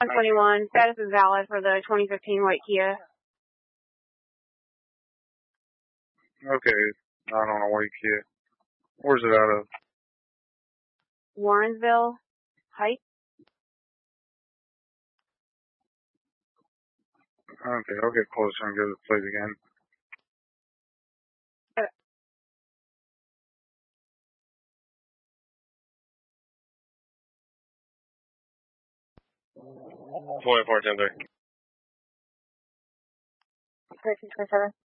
121. Status is valid for the 2015 white Kia. Okay, not on a white Kia. Where's it out of? Warrensville Heights. Okay, I'll get closer and give it the plate again. Okay. 24-10-3. 1327.